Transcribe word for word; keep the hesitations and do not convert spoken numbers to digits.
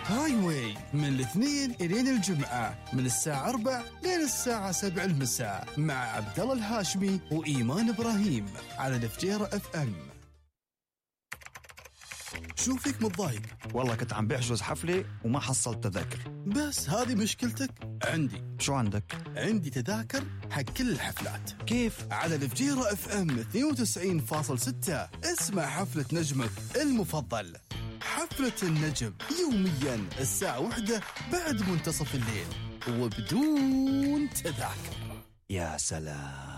هاي واي من الاثنين إلين الجمعة من الساعة أربع لين الساعة سبع المساء مع عبد الله الهاشمي وإيمان إبراهيم على الفجيرة اف ام. شو فيك متضايق؟ والله كنت عم بحجز حفلة وما حصلت تذاكر. بس هذه مشكلتك؟ عندي. شو عندك؟ عندي تذاكر حق كل الحفلات. كيف؟ على الفجيرة اف ام اثنين وتسعين فاصلة ستة اسمع حفلة نجمك المفضل. حفلة النجم يوميا الساعة واحدة بعد منتصف الليل وبدون تذاكر. يا سلام.